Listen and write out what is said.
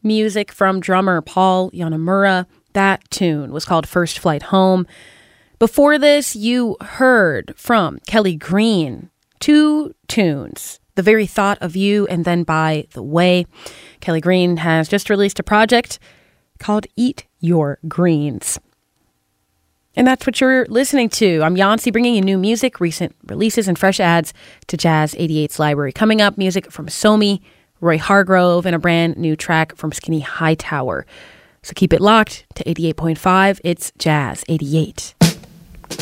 music from drummer Paul Yanamura. That tune was called First Flight Home. Before this, you heard from Kelly Green 2 tunes, The Very Thought of You and then By the Way. Kelly Green has just released a project called Eat Your Greens. And that's what you're listening to. I'm Yancy, bringing you new music, recent releases, and fresh adds to Jazz 88's library. Coming up, music from Somi, Roy Hargrove, and a brand new track from Skinny Hightower. So keep it locked to 88.5. It's Jazz 88.